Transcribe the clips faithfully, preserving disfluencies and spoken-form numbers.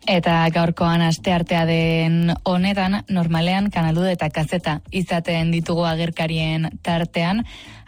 Eta gaurkoan asteartea den honetan, normalean kanalude eta kazeta izaten ditugu agerkarien tartean.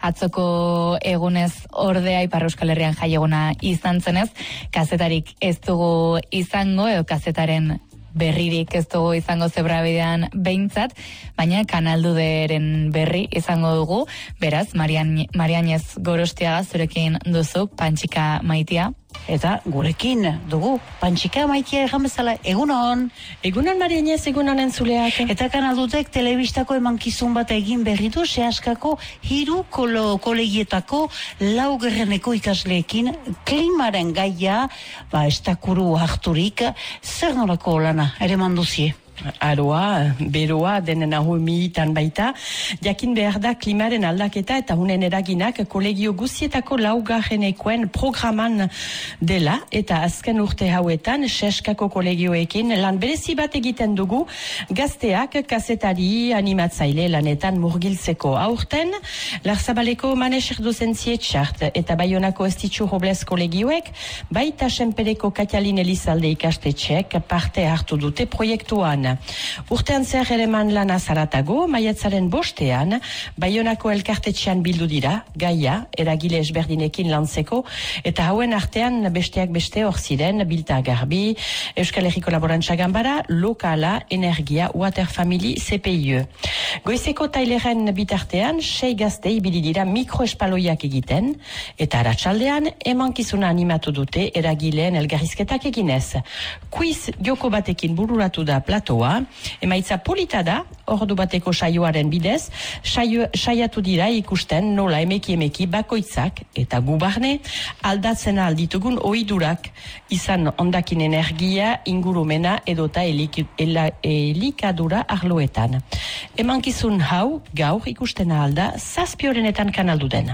Atzoko egunez ordea Ipar Euskal Herrian jaieguna izan zenez, kazetarik ez dugu izango, edo kazetaren berririk ez dugu izango zebrabidean behintzat, baina kanalduderen berri izango dugu. Beraz, Marian, Marianez Gorostiaga zurekin duzu, Pantxika Maitia. Eta gurekin dugu, Pantxika Maitia egan bezala, egunon. Egunon, Marianez, egunon entzuleak. Eta kanaldutek telebistako emankizun bat egin berritu, sehaskako hiru kolo, kolegietako laugerreneko ikasleekin klimaren gaia, ba, estakuru harturik, zer nolako lana, ere manduzie? Aroa, beroa, denen ahu mihitan baita, jakin behar da klimaren aldaketa eta hunen eraginak kolegio guzietako laugarrenekoen programan dela, eta azken urte hauetan, seskako kolegioekin lan berezi bat egiten dugu, gazteak kazetari animatzaile lanetan murgiltzeko aurten, Larzabaleko Maneser dozentzie txart eta Baionako Estitxu Robles kolegioek, baita Senpereko Katalin Elizalde ikastetxek parte hartu dute proiektuan. Urtean zer ereman lana zaratago, maiatzaren bostean, Baionako elkartetxean bildu dira, gaia, eragile esberdinekin lantzeko, eta hauen artean besteak beste hor ziren, Bilta Garbi, Euskal Herriko Laborantza Ganbara, Lokala, Energia, Water Family, C P I E. Goizeko taileren bitartean, sei gazte ibili dira mikroespaloiak egiten, eta aratsaldean emankizuna animatu dute eragileen elgarrizketak eginez. Quiz joko batekin bururatu da platoa, emaitza polita da, ordu bateko saioaren bidez, saio, saiatu dira ikusten nola emeki emeki bakoitzak eta gubarne aldatzen alditugun ohidurak, izan ondakin energia, ingurumena edota elik, ela, elikadura arloetan. Emankizun hau gaur ikusten alda zazpiorenetan kanalduden.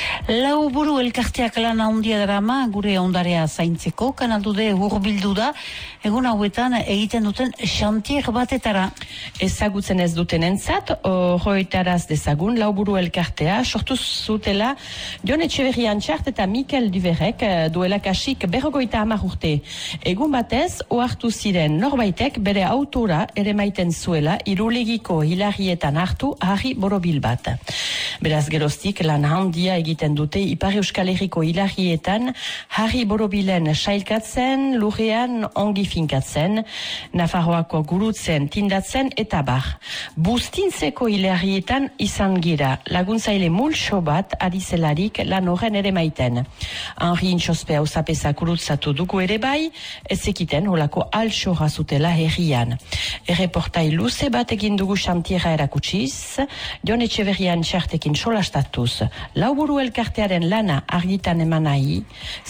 Lau buru elkarteak lan handia drama gure ondarea zaintzeko, kanaldude hurbildu da, egun hauetan egiten duten xantier batetara. Ezagutzen ez duten entzat, horretaraz dezagun, lauburu elkartea, sortu zutela Jon Etxeberrian txart eta Mikel Duverek duela kasik berrogoita hamar urte. Egun batez, ohartu ziren norbaitek bere autora ere maiten zuela irulegiko hilarrietan hartu harri borobil bat. Beraz geroztik lan handia egiten dute Ipar Euskal Herriko hilarrietan harri borobilen sailkatzen, lurrean ongi finkatzen, Nafarroako gurutzen, tindatzen eta bar. Bustintzeko hilarrietan izan gira, laguntzaile multxo bat adizelarik lan horren ere maiten. Henri Intxospea uzapeza gurutzatu dugu ere bai, ez ekiten holako altxorra zutela herrian. Erreportai luze bat egin dugu xantiera erakutsiz, Jon Etxeberrian txartekin solastatuz, lauburu elkartearen lana argitan emanai,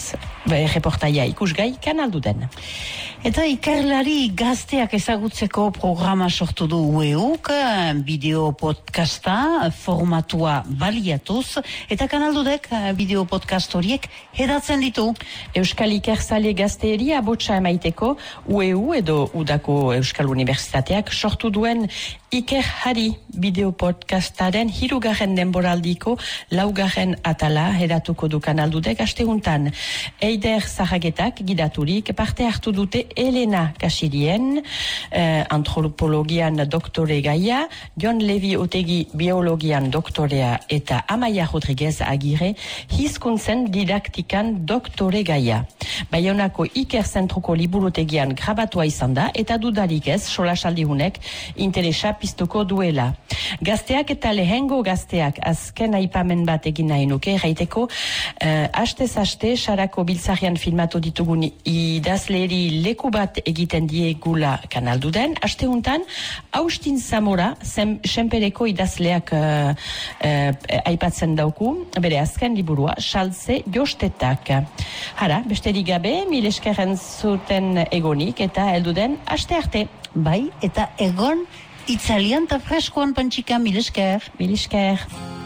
erreportaia ikusgai kanalduden. Eta ikerlari gazteak ezagutzeko programa sortu du U E Uk, bideo podcasta formatua baliatuz, eta kanaldudek bideo podcast horiek hedatzen ditu. Euskal Ikerzale gazteeri abotsa emaiteko U E U edo Udako Euskal Unibertsitateak sortu duen Ikerhari bideo podcastaren hirugarren denboraldiko laugarren atala hedatuko du kanaldudek asteguntan. Eider Zaragetak gidaturik parte hartu dute Elena Kasirien, eh, antropologian doktore gaia, Jon Levi Otegi biologian doktorea eta Amaia Rodriguez Agire hizkuntzen didaktikan doktore gaia. Baionako Ikerzentruko liburutegian grabatua izan da eta dudarik ez solasaldihunek interesa piztuko duela. Gazteak eta lehengo gazteak azken aipamen bat egin nahi nuke, erraiteko, uh, astez aste, sarako biltzarian filmatu ditugun idazleri leku bat egiten diegula kanalduden. Asteuntan, Austin Zamora, Senpereko idazleak uh, uh, aipatzen dauku, bere azken liburua, Saltze Jostetak. Hara, besterik gabe, mil eskerren zuten egonik eta helduden aste arte. Bai, eta egon itzalian eta freskoan Pantxika, mil esker. Mil esker.